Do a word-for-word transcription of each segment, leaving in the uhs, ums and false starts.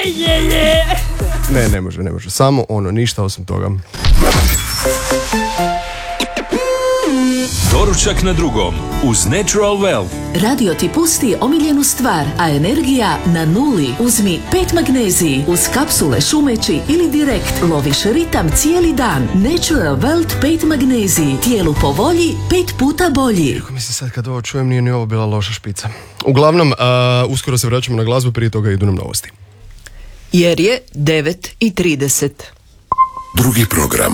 je, je. Ne, ne može, ne može. Samo ono, ništa osim toga. Doručak na drugom uz Natural Well. Radio ti pusti omiljenu stvar, a energija na nuli. Uzmi pet magneziji uz kapsule šumeći ili direkt loviš ritam cijeli dan. Natural Welt pet magneziji. Tijelu po volji, pet puta bolji. Kako mislim sad kad ovo čujem, nije ni ovo bila loša špica. Uglavnom, uh, uskoro se vraćamo na glazbu, prije toga idu nam novosti. Jer je devet i trideset. Drugi program.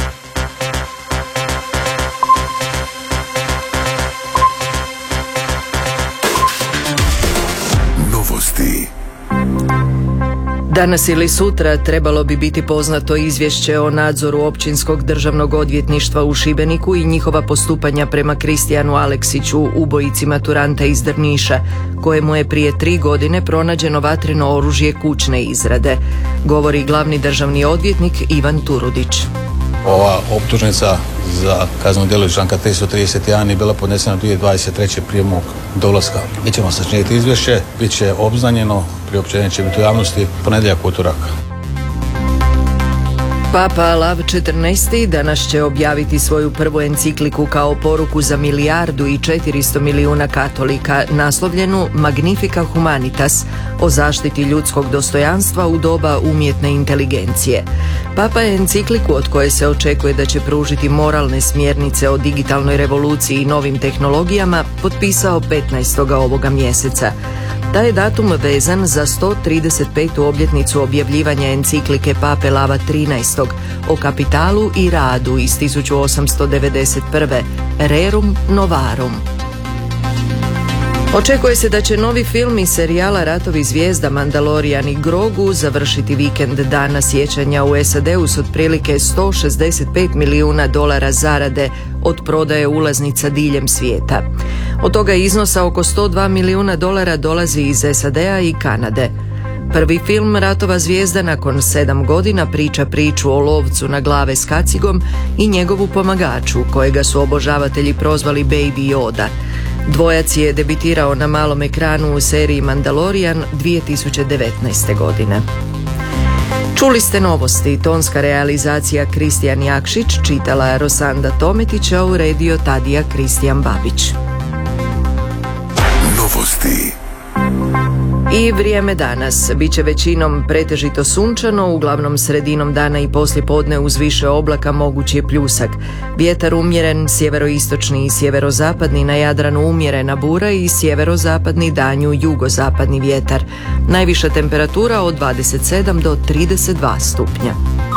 Novosti. Danas ili sutra trebalo bi biti poznato izvješće o nadzoru Općinskog državnog odvjetništva u Šibeniku i njihova postupanja prema Kristijanu Aleksiću, ubojici maturanta iz Drniša, kojemu je prije tri godine pronađeno vatreno oružje kućne izrade, govori glavni državni odvjetnik Ivan Turudić. Ova optužnica za kazneno djelo iz članka tristo trideset jedan je bila podnesena dvije tisuće dvadeset treće prije mog dolaska. Mi ćemo sačiniti izvješće, bit će obznanjeno, priopćenje će biti u javnosti ponedjeljak, utorak. Papa Lav četrnaesti danas će objaviti svoju prvu encikliku kao poruku za milijardu i četiristo milijuna katolika, naslovljenu Magnifica Humanitas, o zaštiti ljudskog dostojanstva u doba umjetne inteligencije. Papa je encikliku, od koje se očekuje da će pružiti moralne smjernice o digitalnoj revoluciji i novim tehnologijama, potpisao petnaestog ovoga mjeseca. Taj je datum vezan za sto trideset petu obljetnicu objavljivanja enciklike Pape Lava trinaestog o kapitalu i radu iz tisuću osamsto devedeset prve. Rerum Novarum. Očekuje se da će novi film iz serijala Ratovi zvijezda Mandalorian i Grogu završiti vikend dana sjećanja u S A D-u s otprilike sto šezdeset pet milijuna dolara zarade od prodaje ulaznica diljem svijeta. Od toga iznosa oko sto dva milijuna dolara dolazi iz S A D-a i Kanade. Prvi film Ratova zvijezda nakon sedam godina priča priču o lovcu na glave s kacigom i njegovu pomagaču, kojega su obožavatelji prozvali Baby Yoda. Dvojac je debitirao na malom ekranu u seriji Mandalorian dvije tisuće devetnaeste. godine. Čuli ste novosti, tonska realizacija Kristijan Jakšić, čitala Rosanda Tometića, uredio Tadija Kristijan Babić. Novosti. I vrijeme danas. Biće većinom pretežito sunčano, uglavnom sredinom dana i poslijepodne uz više oblaka moguć je pljusak. Vjetar umjeren, sjeveroistočni i sjeverozapadni, na Jadranu umjerena bura i sjeverozapadni danju jugozapadni vjetar. Najviša temperatura od dvadeset sedam do trideset dva stupnja.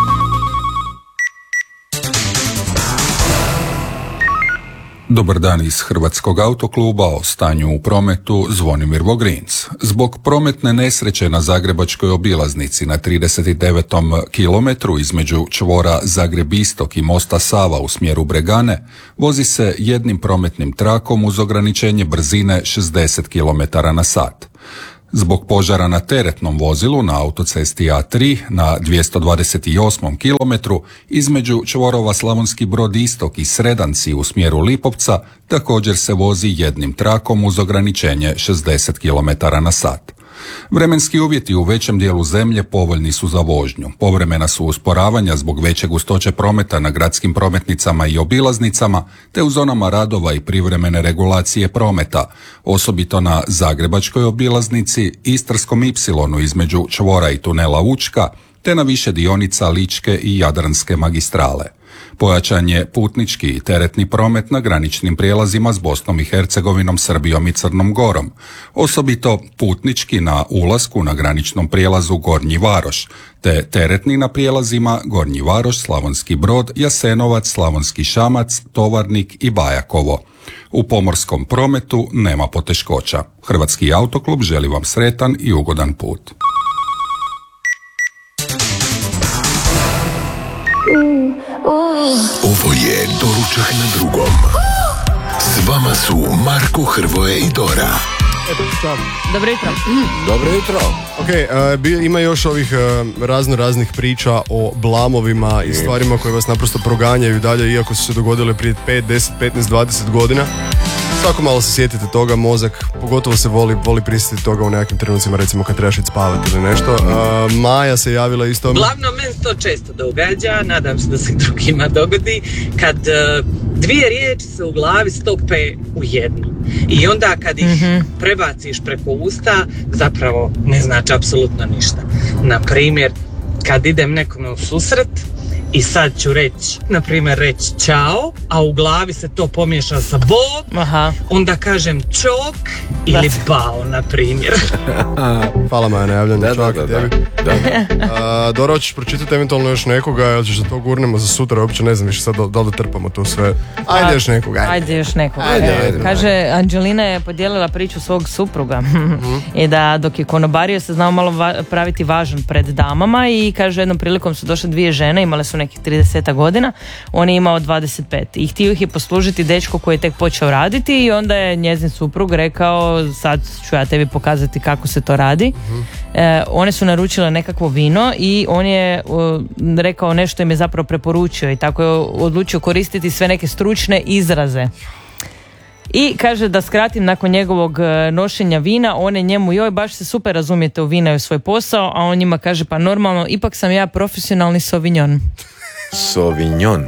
Dobar dan iz Hrvatskog autokluba, o stanju u prometu Zvonimir Vogrinc. Zbog prometne nesreće na zagrebačkoj obilaznici na trideset devetom kilometru između čvora Zagreb-Istok i mosta Sava u smjeru Bregane vozi se jednim prometnim trakom uz ograničenje brzine šezdeset kilometara na sat. Zbog požara na teretnom vozilu na autocesti A tri na dvjesto dvadeset osmom kilometru između čvorova Slavonski Brod Istok i Sredanci u smjeru Lipovca također se vozi jednim trakom uz ograničenje šezdeset kilometara na sat. Vremenski uvjeti u većem dijelu zemlje povoljni su za vožnju. Povremena su usporavanja zbog veće gustoće prometa na gradskim prometnicama i obilaznicama, te u zonama radova i privremene regulacije prometa, osobito na Zagrebačkoj obilaznici, Istarskom ipsilonu između čvora i tunela Učka, te na više dionica Ličke i Jadranske magistrale. Pojačan je putnički i teretni promet na graničnim prijelazima s Bosnom i Hercegovinom, Srbijom i Crnom Gorom, osobito putnički na ulasku na graničnom prijelazu Gornji Varoš, te teretni na prijelazima Gornji Varoš, Slavonski Brod, Jasenovac, Slavonski Šamac, Tovarnik i Bajakovo. U pomorskom prometu nema poteškoća. Hrvatski autoklub želi vam sretan i ugodan put. Ovo je Doručak na drugom. S vama su Marko, Hrvoje i Dora. Dobro jutro. Dobro jutro. Ok, uh, ima još ovih uh, razno raznih priča o blamovima i stvarima koje vas naprosto proganjaju dalje, iako su se dogodile prije pet, deset, petnaest, dvadeset godina. Tako malo se sjetite toga, mozak pogotovo se voli, voli prisjetiti toga u nekakvim trenucima, recimo kad trebaš ići spavati ili nešto. Uh, Maja se javila isto. Uglavnom, meni se to često događa, nadam se da se drugima dogodi, kad uh, dvije riječi se u glavi stope u jednu. I onda kad ih mm-hmm. prebaciš preko usta, zapravo ne znači apsolutno ništa. Na primjer, kad idem nekome u susret i sad ću reći, na primjer reći čao, a u glavi se to pomiješa sa bo, aha. onda kažem čok ili bao, na primjer. Hvala Maja na javljanju, da, čovjek da, da, tebi. Da. A, Dora, hoćeš pročitati eventualno još nekoga, ili ćeš da to gurnemo za sutra, uopće ne znam više sad da li da trpamo to sve. Ajde još nekoga. Ajde, ajde još nekoga. Ajde, ajde, ajde. Kaže, Anđelina je podijelila priču svog supruga mm-hmm. i da dok je konobario se znao malo va- praviti važan pred damama i kaže jednom prilikom su došle dvije žene, imale su nekih trideset godina, on je imao dvadeset pet i htio ih je poslužiti dečko koji je tek počeo raditi i onda je njezin suprug rekao sad ću ja tebi pokazati kako se to radi. Mm-hmm. E, one su naručile nekakvo vino i on je uh, rekao nešto im je zapravo preporučio i tako je odlučio koristiti sve neke stručne izraze. I kaže da skratim, nakon njegovog nošenja vina, one njemu joj baš se super razumijete u vina i u svoj posao, a on njima kaže pa normalno, ipak sam ja profesionalni Sauvignon. Sauvignon.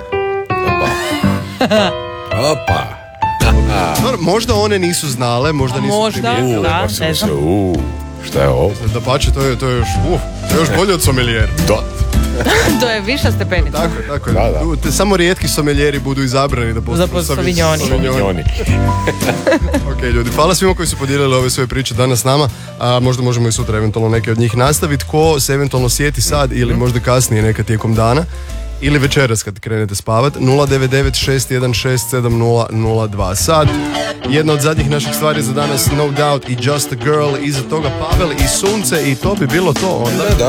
Opa. Opa. Dobro, možda one nisu znale, možda nisu možda, primijetile. da, ne znam. Uh, šta je ovo? Da pače, to je, to je još, uh, to je još bolje od sommelier. Da. To je viša stepenica. Tako je, tako je. Da, da. Te, samo rijetki sommelieri budu izabrani da postanu Sauvignoni. Sauvignoni. Ok, ljudi, hvala svima koji su podijelili ove svoje priče danas s nama. A, možda možemo i sutra eventualno neke od njih nastaviti. Ko se eventualno sjeti sad ili možda kasnije neka tijekom dana ili večeras kad krenete spavat, nula devet devet šest jedan šest sedam nula nula dva. Sad, jedna od zadnjih naših stvari za danas, No Doubt i Just a Girl, iza toga Pavel i Sunce i to bi bilo to onda. Da, da.